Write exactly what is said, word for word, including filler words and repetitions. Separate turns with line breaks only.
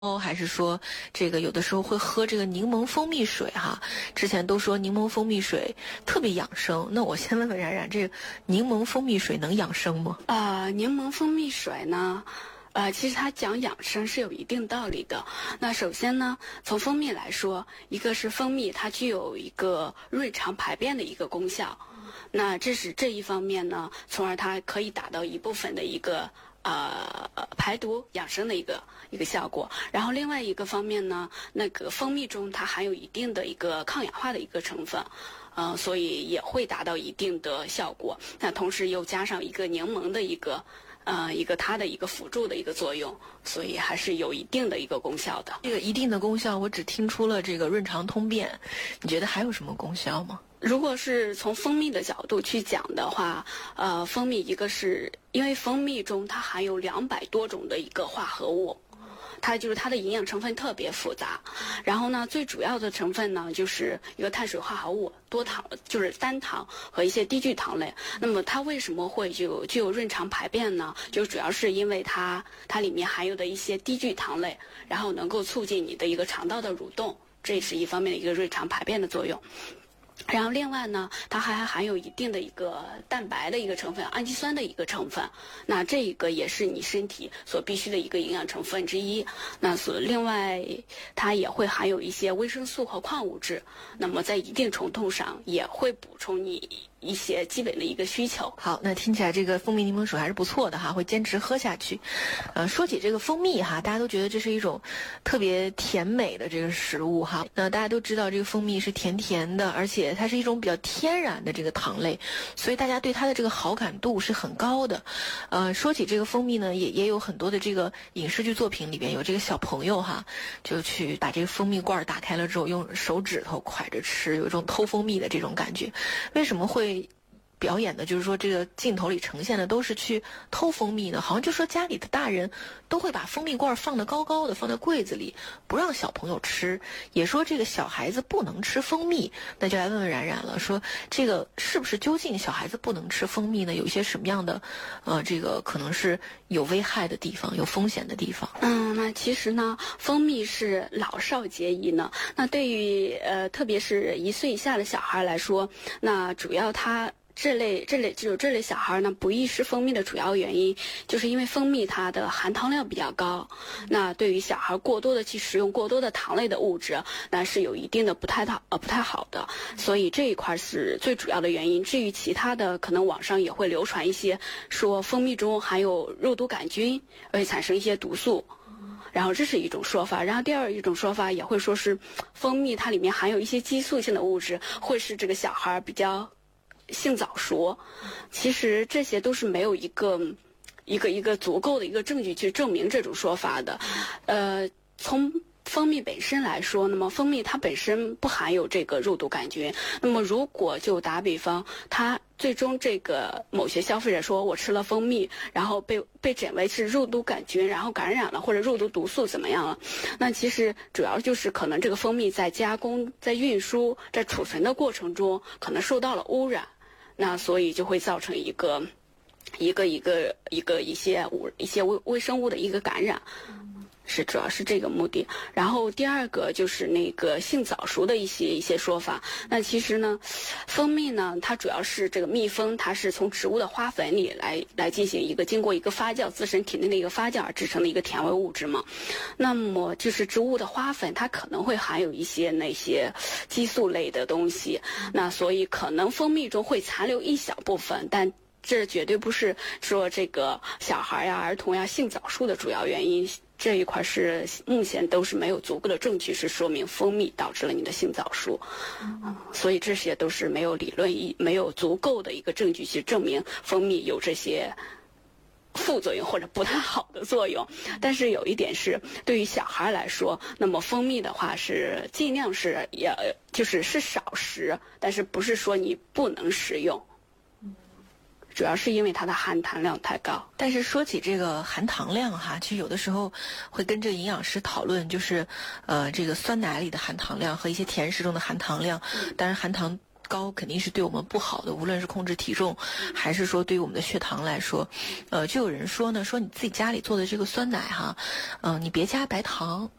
哦，还是说这个有的时候会喝这个柠檬蜂蜜水哈？之前都说柠檬蜂蜜水特别养生，那我先问问冉冉，这个柠檬蜂蜜水能养生吗？
啊、呃，柠檬蜂蜜水呢，呃，其实它讲养生是有一定道理的。那首先呢，从蜂蜜来说，一个是蜂蜜它具有一个润肠排便的一个功效，那这是这一方面呢，从而它可以达到一部分的一个。呃，排毒养生的一个一个效果。然后另外一个方面呢，那个蜂蜜中它含有一定的一个抗氧化的一个成分，呃，所以也会达到一定的效果。那同时又加上一个柠檬的一个呃一个它的一个辅助的一个作用，所以还是有一定的一个功效的。
这个一定的功效，我只听出了这个润肠通便，你觉得还有什么功效吗？
如果是从蜂蜜的角度去讲的话，呃，蜂蜜一个是因为蜂蜜中它含有两百多种的一个化合物，它就是它的营养成分特别复杂。然后呢，最主要的成分呢就是一个碳水化合物、多糖，就是单糖和一些低聚糖类。那么它为什么会就具有润肠排便呢？就主要是因为它它里面含有的一些低聚糖类，然后能够促进你的一个肠道的蠕动，这是一方面的一个润肠排便的作用。然后另外呢，它还含有一定的一个蛋白的一个成分，氨基酸的一个成分。那这一个也是你身体所必需的一个营养成分之一。那所另外，它也会含有一些维生素和矿物质。那么在一定程度上也会补充你一些基本的一个需求。
好，那听起来这个蜂蜜柠檬水还是不错的哈，会坚持喝下去。呃，说起这个蜂蜜哈，大家都觉得这是一种特别甜美的这个食物哈。那大家都知道这个蜂蜜是甜甜的，而且它是一种比较天然的这个糖类，所以大家对它的这个好感度是很高的。呃，说起这个蜂蜜呢，也也有很多的这个影视剧作品里边有这个小朋友哈，就去把这个蜂蜜罐打开了之后，用手指头蒯着吃，有一种偷蜂蜜的这种感觉。为什么会表演的就是说这个镜头里呈现的都是去偷蜂蜜呢？好像就说家里的大人都会把蜂蜜罐放得高高的，放在柜子里，不让小朋友吃，也说这个小孩子不能吃蜂蜜。那就来问问冉冉了，说这个是不是究竟小孩子不能吃蜂蜜呢？有一些什么样的呃这个可能是有危害的地方，有风险的地方？
嗯，那其实呢，蜂蜜是老少皆宜呢。那对于呃特别是一岁以下的小孩来说，那主要他这类这类就是这类小孩呢不宜吃蜂蜜的主要原因，就是因为蜂蜜它的含糖量比较高，那对于小孩过多的去食用过多的糖类的物质，那是有一定的不太好呃不太好的，所以这一块是最主要的原因。至于其他的，可能网上也会流传一些说蜂蜜中含有肉毒杆菌，会产生一些毒素。然后这是一种说法，然后第二一种说法也会说是蜂蜜它里面含有一些激素性的物质，会使这个小孩比较性早熟。其实这些都是没有一个一个一个足够的一个证据去证明这种说法的。呃，从蜂蜜本身来说，那么蜂蜜它本身不含有这个肉毒杆菌。那么如果就打比方，它最终这个某些消费者说我吃了蜂蜜，然后被被诊为是肉毒杆菌，然后感染了或者肉毒毒素怎么样了？那其实主要就是可能这个蜂蜜在加工、在运输、在储存的过程中可能受到了污染，那所以就会造成一个一个一个一个一些物一些微微生物的一个感染。是主要是这个目的。然后第二个就是那个性早熟的一些一些说法。那其实呢，蜂蜜呢，它主要是这个蜜蜂，它是从植物的花粉里来来进行一个经过一个发酵，自身体内的一个发酵而制成的一个甜味物质嘛。那么就是植物的花粉，它可能会含有一些那些激素类的东西，那所以可能蜂蜜中会残留一小部分，但这绝对不是说这个小孩呀、儿童呀性早熟的主要原因。这一块是目前都是没有足够的证据是说明蜂蜜导致了你的性早熟，嗯、所以这些都是没有理论意没有足够的一个证据去证明蜂蜜有这些副作用或者不太好的作用。但是有一点是，对于小孩来说，那么蜂蜜的话是尽量是也就是是少食，但是不是说你不能食用。主要是因为它的含糖量太高。
但是说起这个含糖量哈，其实有的时候会跟这个营养师讨论，就是呃这个酸奶里的含糖量和一些甜食中的含糖量，当然含糖高肯定是对我们不好的，无论是控制体重，还是说对于我们的血糖来说，呃，就有人说呢，说你自己家里做的这个酸奶哈，嗯、呃，你别加白糖，